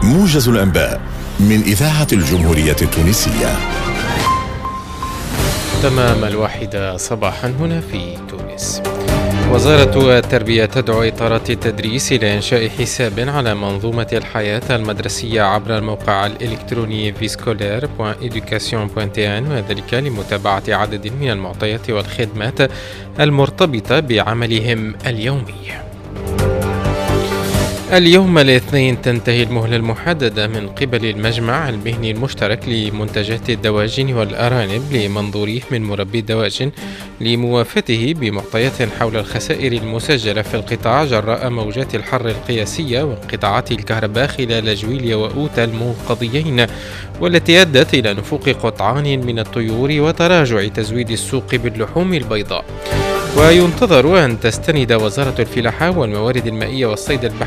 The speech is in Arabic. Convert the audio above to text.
موجز الأنباء من إذاعة الجمهورية التونسية. تمام 1 صباحا هنا في تونس. وزارة التربية تدعو إطارات التدريس إلى إنشاء حساب على منظومة الحياة المدرسية عبر الموقع الإلكتروني viscolaire.education.tn، وذلك لمتابعة عدد من المعطيات والخدمات المرتبطة بعملهم اليومي. اليوم الاثنين تنتهي المهلة المحددة من قبل المجمع المهني المشترك لمنتجات الدواجن والأرانب لمنظوريه من مربي الدواجن لموافته بمعطيات حول الخسائر المسجلة في القطاع جراء موجات الحر القياسية وانقطاعات الكهرباء خلال جويليا وأوتا المنقضيين، والتي أدت إلى نفوق قطعان من الطيور وتراجع تزويد السوق باللحوم البيضاء. وينتظر أن تستند وزارة الفلاحة والموارد المائية والصيد البحري